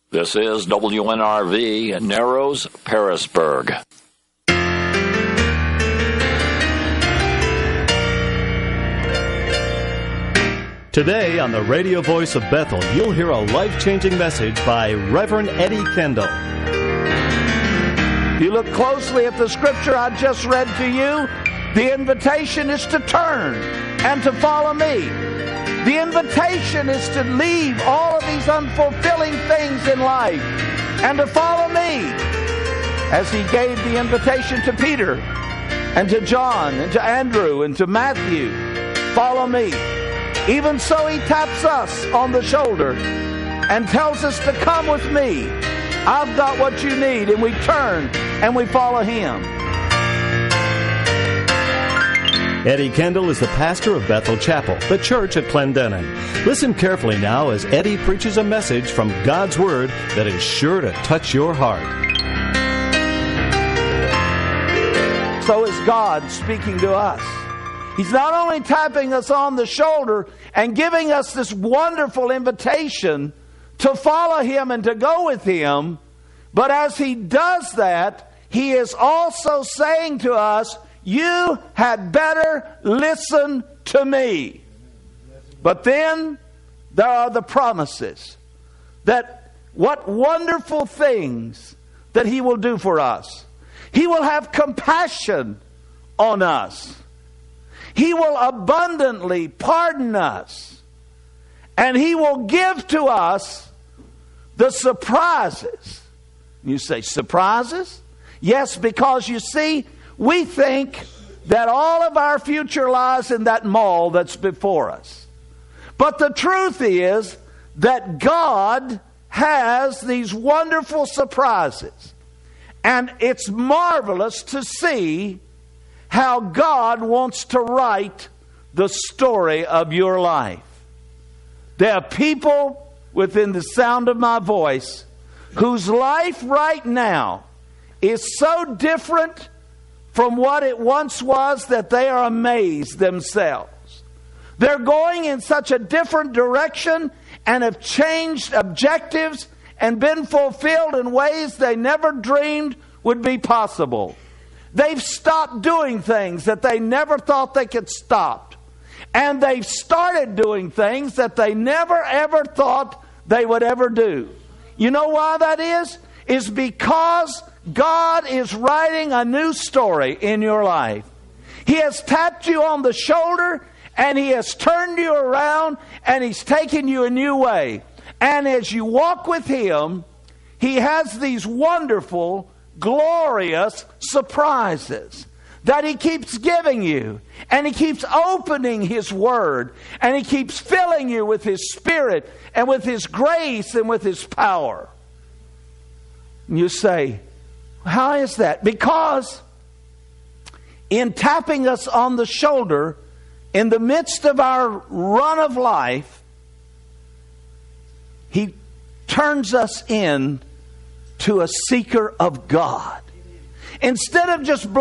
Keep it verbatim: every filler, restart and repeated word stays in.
This is W N R V, Narrows, Pearisburg. Today on the radio voice of Bethel, you'll hear a life-changing message by Reverend Eddie Kendall. You look closely at the scripture I just read to you. The invitation is to turn and to follow me. The invitation is to leave all of these unfulfilling things in life and to follow me. As he gave the invitation to Peter and to John and to Andrew and to Matthew, follow me. Even so, he taps us on the shoulder and tells us to come with me. I've got what you need. And we turn and we follow him. Eddie Kendall is the pastor of Bethel Chapel, the church at Clendenin. Listen carefully now as Eddie preaches a message from God's Word that is sure to touch your heart. So is God speaking to us. He's not only tapping us on the shoulder and giving us this wonderful invitation to follow him and to go with him, but as he does that, he is also saying to us, you had better listen to me. But then there are the promises that what wonderful things that he will do for us. He will have compassion on us. He will abundantly pardon us. And he will give to us the surprises. You say, surprises? Yes, because you see, we think that all of our future lies in that mall that's before us. But the truth is that God has these wonderful surprises. And it's marvelous to see how God wants to write the story of your life. There are people within the sound of my voice whose life right now is so different from what it once was that they are amazed themselves. They're going in such a different direction and have changed objectives and been fulfilled in ways they never dreamed would be possible. They've stopped doing things that they never thought they could stop. And they've started doing things that they never ever thought they would ever do. You know why that is? Is because God is writing a new story in your life. He has tapped you on the shoulder and he has turned you around and he's taken you a new way. And as you walk with him, he has these wonderful, glorious surprises that he keeps giving you. And he keeps opening his word. And he keeps filling you with his spirit and with his grace and with his power. And you say, how is that? Because in tapping us on the shoulder in the midst of our run of life, he turns us in to a seeker of God. Instead of just